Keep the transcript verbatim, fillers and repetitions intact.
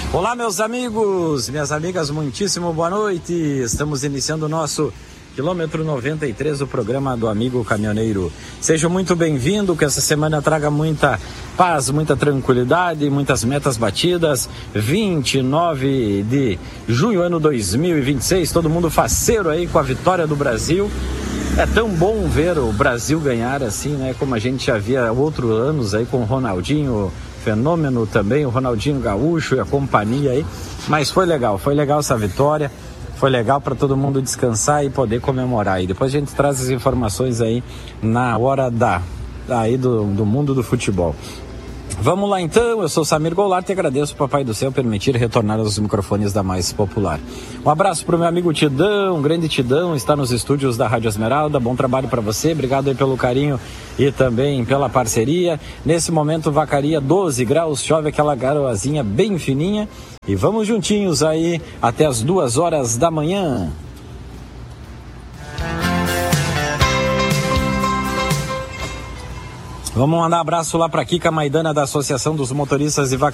Olá, meus amigos, minhas amigas, muitíssimo boa noite. Estamos iniciando o nosso quilômetro noventa e três do programa do Amigo Caminhoneiro. Seja muito bem-vindo, que essa semana traga muita paz, muita tranquilidade, muitas metas batidas. vinte e nove de junho, ano dois mil e vinte e seis, todo mundo faceiro aí com a vitória do Brasil. É tão bom ver o Brasil ganhar assim, né? Como a gente já via outros anos aí com o Ronaldinho Fenômeno também, o Ronaldinho Gaúcho e a companhia aí. Mas foi legal, foi legal essa vitória. Foi legal para todo mundo descansar e poder comemorar. E depois a gente traz as informações aí na hora da, aí do, do mundo do futebol. Vamos lá então, eu sou Samir Goulart e agradeço o Papai do Céu permitir retornar aos microfones da Mais Popular. Um abraço para o meu amigo Tidão, um grande Tidão, está nos estúdios da Rádio Esmeralda, bom trabalho para você, obrigado aí pelo carinho e também pela parceria. Nesse momento, Vacaria doze graus, chove aquela garoazinha bem fininha e vamos juntinhos aí até as duas horas da manhã. Vamos mandar um abraço lá para Kika Maidana, da Associação dos Motoristas de Vacaria.